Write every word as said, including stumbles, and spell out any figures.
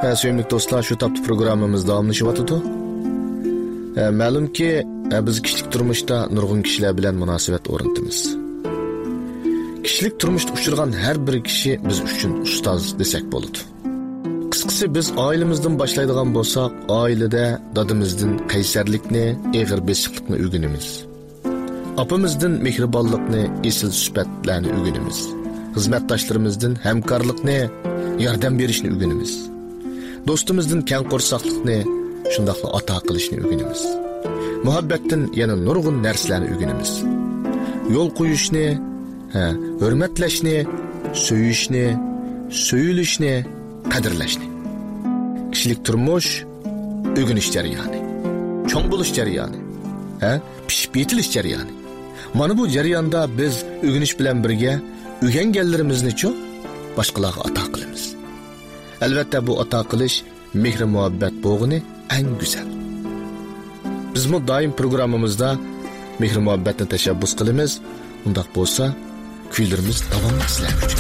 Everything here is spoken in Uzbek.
Ha, sevimli dostlar, şu taptı programımız davamlaşıvatıdı. Ha, ma'lum ki biz kişilik turmuşda nurg'un kishilar bilan munosabat o'rnatamiz. Kishilik turmuşda uchirgan har bir kishi biz uchun ustoz desak bo'ladi. Qisqasi biz oilamizdan boshlaydigan bo'lsak, oilada dadamizdan qaysarlikni, eg'ir besiqlikni o'rganamiz. Apamizdan mehribonlikni, esil suhbatlarni o'rganamiz. Xizmatdoshlarimizdan hamkorlikni, yordam berishni o'rganamiz. Do'stimizdan keng qo'rsaqlikni, shundaqla ato qilishni o'rganamiz. Muhabbatdan yana nurg'un narsalarni o'rganamiz. Yo'l qo'yishni, ha, hurmatlashni, so'yishni, so'yilishni, qadrlashni. Kishilik turmush o'rganish jarayoni, cho'ng bo'lish jarayoni, ha, pishib yetilish jarayoni. Mana bu jarayonda biz o'rganish bilan birga o'rganganlarimizni-chi boshqalarga ato qilamiz. Albatta bu ato qilish mehr muhabbat bo'g'ini eng go'zal. Biz bu doim programmamizda mehr muhabbatni tashabbus qilamiz. Undaq bo'lsa, kuylarimiz davomli sizlar uchun.